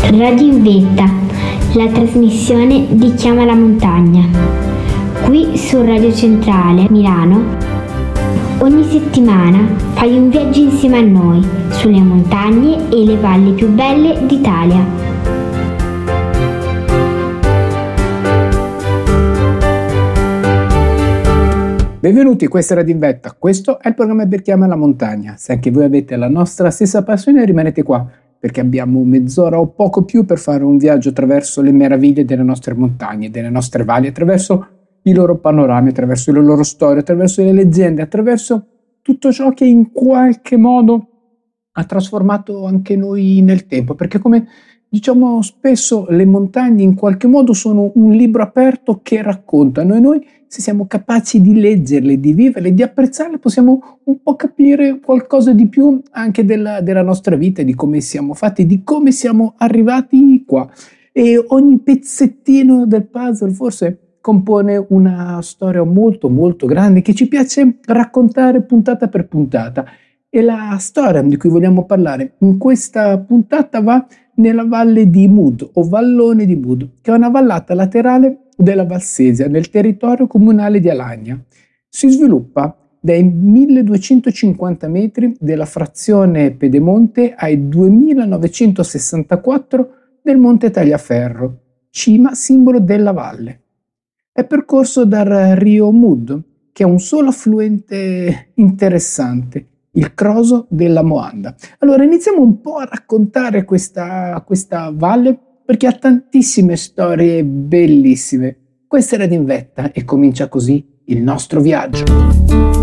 Radio in Vetta, la trasmissione di Chiama la Montagna. Qui su Radio Centrale Milano, ogni settimana fai un viaggio insieme a noi sulle montagne e le valli più belle d'Italia. Benvenuti, questa è Radio in Vetta, questo è il programma per Chiama la Montagna. Se anche voi avete la nostra stessa passione, rimanete qua, perché abbiamo mezz'ora o poco più per fare un viaggio attraverso le meraviglie delle nostre montagne, delle nostre valli, attraverso i loro panorami, attraverso le loro storie, attraverso le leggende, attraverso tutto ciò che in qualche modo ha trasformato anche noi nel tempo, perché come diciamo spesso le montagne in qualche modo sono un libro aperto che raccontano e noi se siamo capaci di leggerle, di viverle, di apprezzarle possiamo un po' capire qualcosa di più anche della nostra vita, di come siamo fatti, di come siamo arrivati qua. E ogni pezzettino del puzzle forse compone una storia molto molto grande che ci piace raccontare puntata per puntata. E la storia di cui vogliamo parlare in questa puntata va nella valle di Mud o vallone di Mud, che è una vallata laterale della Valsesia nel territorio comunale di Alagna. Si sviluppa dai 1250 metri della frazione Pedemonte ai 2964 del Monte Tagliaferro, cima simbolo della valle. È percorso dal Rio Mud, che è un solo affluente interessante, il Croso della Moanda. Allora iniziamo un po' a raccontare questa valle perché ha tantissime storie bellissime. Questa era Radio in Vetta e comincia così il nostro viaggio.